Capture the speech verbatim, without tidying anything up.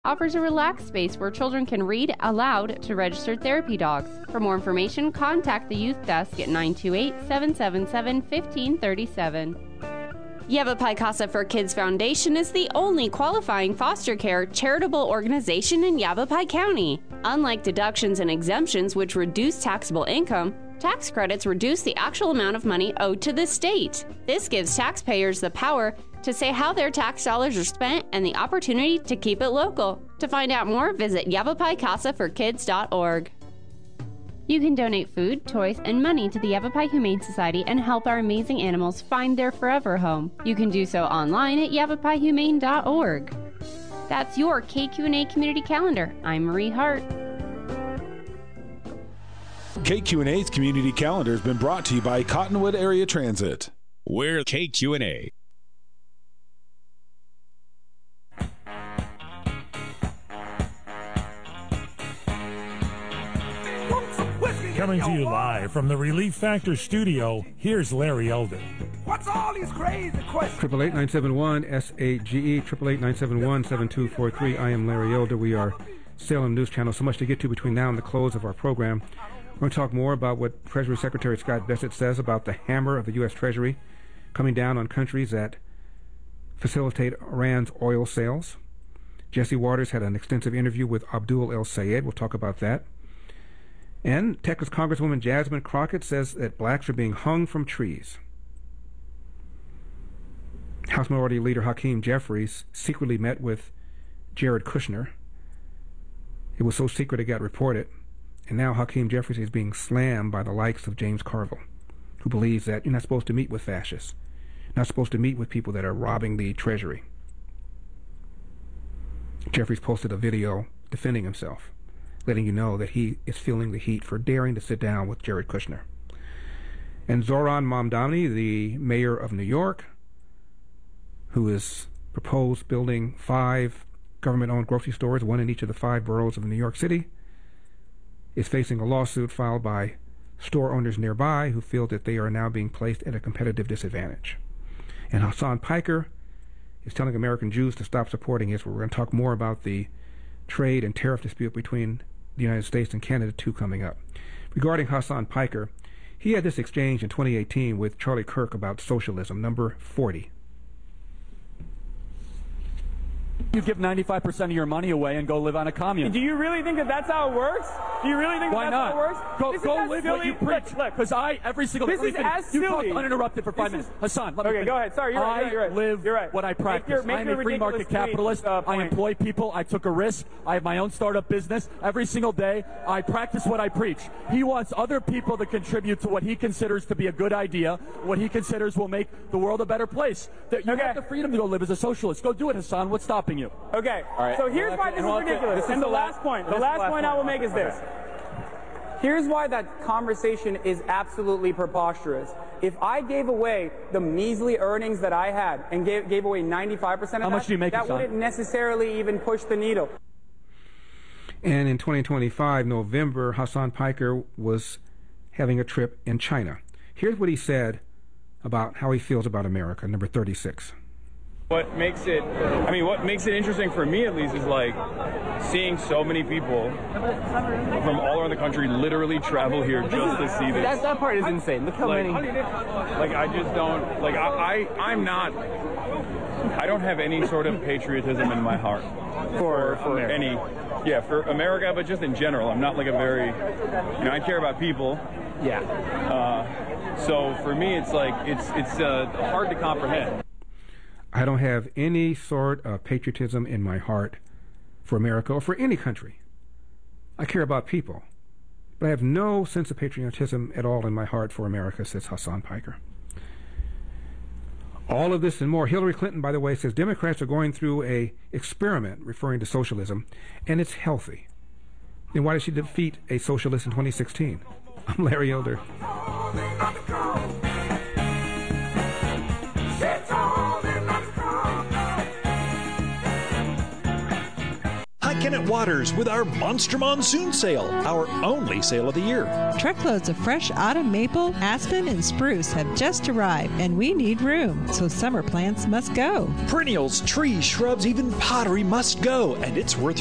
offers a relaxed space where children can read aloud to registered therapy dogs. For more information, contact the youth desk at nine two eight, seven seven seven, one five three seven. Yavapai Casa for Kids Foundation is the only qualifying foster care charitable organization in Yavapai County. Unlike deductions and exemptions, which reduce taxable income, tax credits reduce the actual amount of money owed to the state. This gives taxpayers the power to say how their tax dollars are spent and the opportunity to keep it local. To find out more, visit yavapai casa for kids dot org. You can donate food, toys, and money to the Yavapai Humane Society and help our amazing animals find their forever home. You can do so online at yavapai humane dot org. That's your K Q and A Community Calendar. I'm Marie Hart. K Q and A's Community Calendar has been brought to you by Cottonwood Area Transit. We're K Q and A. Coming to you live from the Relief Factor studio, here's Larry Elder. What's all these crazy questions? Triple eight nine seven one S A G E triple eight nine seven one seven two four three. I am Larry Elder. We are Salem News Channel. So much to get to between now and the close of our program. We're going to talk more about what Treasury Secretary Scott Bessent says about the hammer of the U S. Treasury coming down on countries that facilitate Iran's oil sales. Jesse Waters had an extensive interview with Abdul El Sayed. We'll talk about that. And Texas Congresswoman Jasmine Crockett says that blacks are being hung from trees. House Minority Leader Hakeem Jeffries secretly met with Jared Kushner. It was so secret it got reported. And now Hakeem Jeffries is being slammed by the likes of James Carville, who believes that you're not supposed to meet with fascists. You're not supposed to meet with people that are robbing the Treasury. Jeffries posted a video defending himself, letting you know that he is feeling the heat for daring to sit down with Jared Kushner. And Zohran Mamdani, the mayor of New York, who has proposed building five government-owned grocery stores, one in each of the five boroughs of New York City, is facing a lawsuit filed by store owners nearby who feel that they are now being placed at a competitive disadvantage. And Hasan Piker is telling American Jews to stop supporting Israel. We're going to talk more about the trade and tariff dispute between the United States and Canada, too, coming up. Regarding Hasan Piker, he had this exchange in twenty eighteen with Charlie Kirk about socialism, number forty. You give ninety-five percent of your money away and go live on a commune. Do you really think that that's how it works? Do you really think Why that not? that's how it works? Go, this go live silly. what you preach. Because I, every single This is as silly. You talked uninterrupted for five This minutes. is, Hassan, let me Okay, finish. go ahead. Sorry, you're right. I You're right. live you're right. what I practice. Make your, make I'm your a free market ridiculous capitalist. tweet, uh, I employ people. I took a risk. I have my own startup business. Every single day, I practice what I preach. He wants other people to contribute to what he considers to be a good idea, what he considers will make the world a better place. That you okay. have the freedom to go live as a socialist. Go do it, Hassan. What's stopping you? Okay. All right. So here's why this is ridiculous. This is and the, the last last point. The last, last, last point point I will make is this. Here's why that conversation is absolutely preposterous. If I gave away the measly earnings that I had and gave, gave away ninety-five percent of How that, much do you make, that wouldn't necessarily even push the needle. And in twenty twenty-five, November, Hasan Piker was having a trip in China. Here's what he said about how he feels about America, number thirty-six. What makes it, I mean, what makes it interesting for me at least is like seeing so many people from all over the country literally travel here just to see this. That, that part is insane. Look how like, many. Like, I just don't, like, I, I, I'm not, I don't have any sort of patriotism in my heart for, for any, yeah, for America, but just in general. I'm not like a very, you know, I care about people. Yeah. Uh, so for me, it's like, it's, it's uh, hard to comprehend. I don't have any sort of patriotism in my heart for America or for any country. I care about people, but I have no sense of patriotism at all in my heart for America, says Hasan Piker. All of this and more. Hillary Clinton, by the way, says Democrats are going through a experiment referring to socialism, and it's healthy. Then why did she defeat a socialist in twenty sixteen? I'm Larry Elder. Kennett Waters with our Monster Monsoon Sale, our only sale of the year. Truckloads of fresh autumn maple, aspen, and spruce have just arrived, and we need room, so summer plants must go. Perennials, trees, shrubs, even pottery must go, and it's worth